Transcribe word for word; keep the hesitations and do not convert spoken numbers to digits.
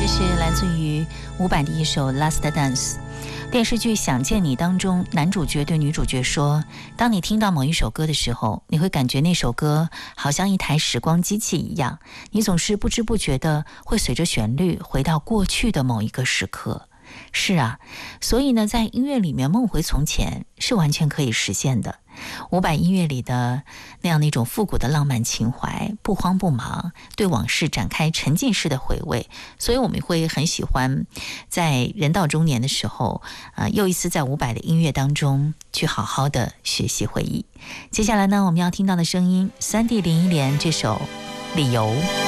是来自于伍佰的一首《Last Dance》。电视剧《想见你》当中，男主角对女主角说，当你听到某一首歌的时候，你会感觉那首歌好像一台时光机器一样，你总是不知不觉的会随着旋律回到过去的某一个时刻。是啊，所以呢，在音乐里面梦回从前是完全可以实现的。伍佰音乐里的那样的一种复古的浪漫情怀，不慌不忙，对往事展开沉浸式的回味，所以我们会很喜欢在人到中年的时候，呃，又一次在伍佰的音乐当中去好好的学习回忆。接下来呢，我们要听到的声音，三 D 林忆莲这首《理由》。